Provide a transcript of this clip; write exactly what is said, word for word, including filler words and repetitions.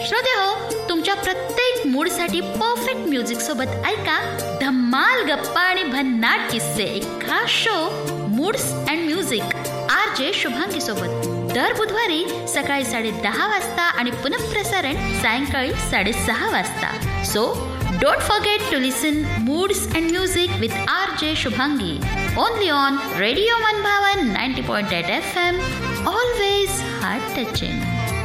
श्रोतेहो, तुमच्या प्रत्येक मूडसाठी perfect music सोबत ऐका धम्माल गप्पा आणि भन्नाट किस्से, एक खास show moods and music R J Shubhangi सोबत दर बुधवारी सकाळी साडे दहा वाजता आणि पुनःप्रसारण सायंकाळी साडेसहा वाजता. So don't forget to listen moods and music with R J Shubhangi only on radio मनभावन ninety point eight F M. Always heart touching.